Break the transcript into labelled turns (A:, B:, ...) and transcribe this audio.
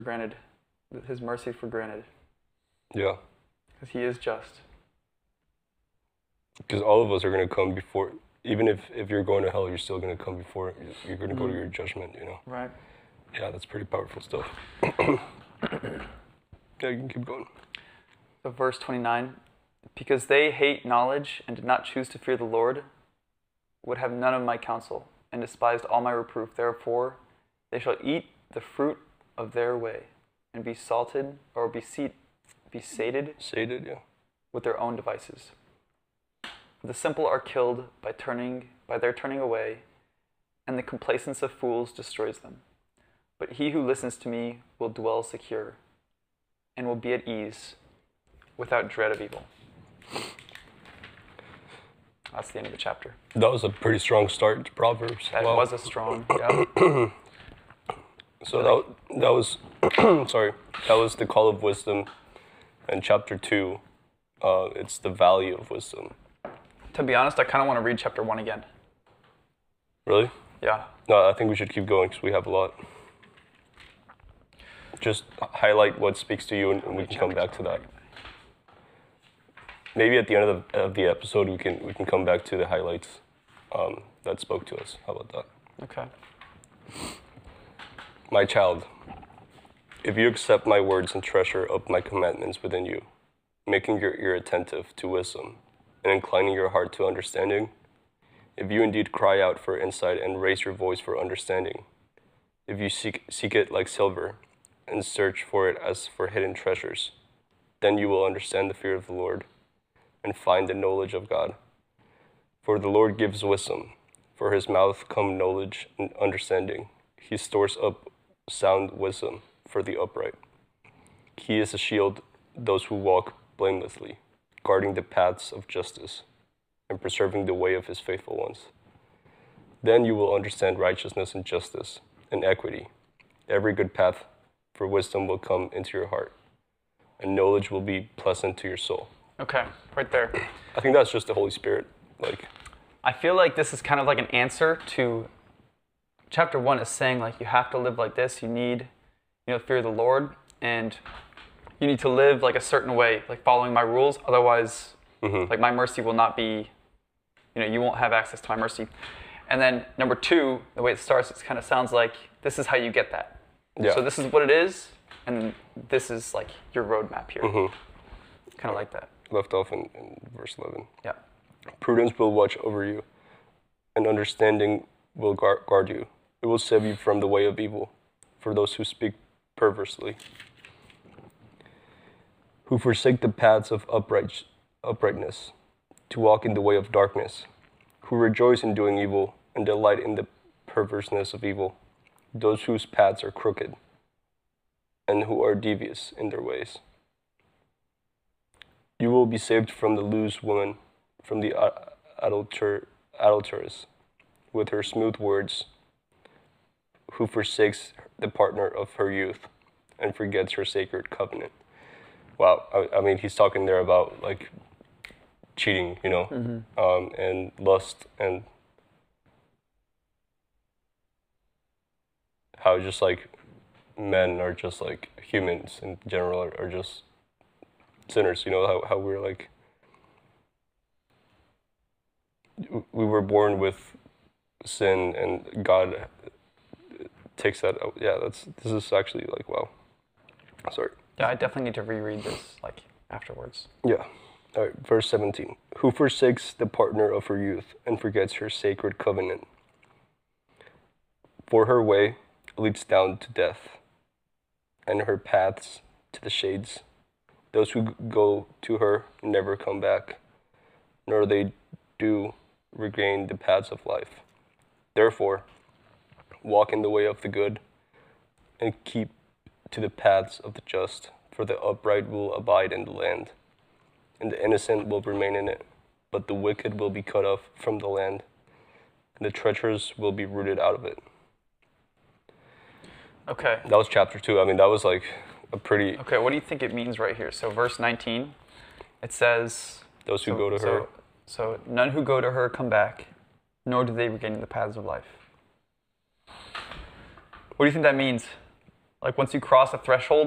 A: granted, his mercy for granted.
B: Yeah.
A: Because he is just.
B: Because all of us are going to come before, even if you're going to hell, you're still going to come before, you're going to go to your judgment, you know?
A: Right.
B: Yeah, that's pretty powerful stuff. Yeah, you can keep going.
A: So verse 29, because they hate knowledge and did not choose to fear the Lord, would have none of my counsel, and despised all my reproof. Therefore, they shall eat the fruit of their way, and be salted, or be sated
B: Sated, yeah.
A: with their own devices. The simple are killed by their turning away, and the complacence of fools destroys them. But he who listens to me will dwell secure, and will be at ease, without dread of evil. That's the end of the chapter.
B: That was a pretty strong start to Proverbs.
A: That
B: Wow.
A: was a strong, yeah.
B: So that was, sorry, that was the call of wisdom. And chapter 2, it's the value of wisdom.
A: To be honest, I kind of want to read chapter 1 again.
B: Really?
A: Yeah.
B: No, I think we should keep going because we have a lot. Just highlight what speaks to you, and we can come back to that. Maybe at the end of the episode, we can come back to the highlights that spoke to us. How about that?
A: Okay.
B: My child, if you accept my words and treasure up my commandments within you, making your ear attentive to wisdom, and inclining your heart to understanding, if you indeed cry out for insight and raise your voice for understanding, if you seek it like silver, and search for it as for hidden treasures, then you will understand the fear of the Lord, and find the knowledge of God. For the Lord gives wisdom, for his mouth come knowledge and understanding. He stores up sound wisdom for the upright. He is a shield those who walk blamelessly, guarding the paths of justice, and preserving the way of his faithful ones. Then you will understand righteousness and justice and equity. Every good path for wisdom will come into your heart, and knowledge will be pleasant to your soul.
A: Okay, right there.
B: I think that's just the Holy Spirit.
A: I feel like this is kind of like an answer to chapter 1 is saying like you have to live like this. You need, fear the Lord, and you need to live like a certain way, like following my rules. Otherwise, like my mercy will not be, you won't have access to my mercy. And then number 2, the way it starts, it kind of sounds like this is how you get that.
B: Yeah.
A: So this is what it is, and this is like your roadmap here. Kind of like that.
B: Left off in verse 11.
A: Yeah.
B: Prudence will watch over you, and understanding will guard you. It will save you from the way of evil, for those who speak perversely, who forsake the paths of uprightness, to walk in the way of darkness, who rejoice in doing evil and delight in the perverseness of evil, those whose paths are crooked, and who are devious in their ways. You will be saved from the loose woman, from the adulteress, with her smooth words, who forsakes the partner of her youth and forgets her sacred covenant. Wow, I mean, he's talking there about like cheating, and lust, and how just like men are just like humans in general are just sinners, how we're like, we were born with sin, and God takes that out. Yeah, this is actually like, wow. Sorry.
A: Yeah, I definitely need to reread this like afterwards.
B: Yeah. All right, verse 17. Who forsakes the partner of her youth and forgets her sacred covenant? For her way leads down to death, and her paths to the shades. Those who go to her never come back, nor they do regain the paths of life. Therefore, walk in the way of the good, and keep to the paths of the just, for the upright will abide in the land, and the innocent will remain in it, but the wicked will be cut off from the land, and the treacherous will be rooted out of it.
A: Okay.
B: That was chapter 2. I mean, that was like a pretty...
A: Okay, what do you think it means right here? So verse 19, it says...
B: Those who go to her.
A: So none who go to her come back, nor do they regain the paths of life. What do you think that means? Like once you cross a threshold